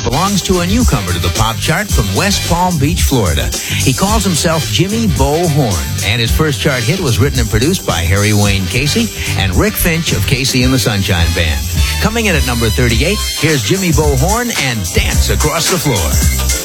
belongs to a newcomer to the pop chart from West Palm Beach, Florida. He calls himself Jimmy Bo Horn, and his first chart hit was written and produced by Harry Wayne Casey and Rick Finch of Casey and the Sunshine Band. Coming in at number 38, here's Jimmy Bo Horn and Dance Across the Floor.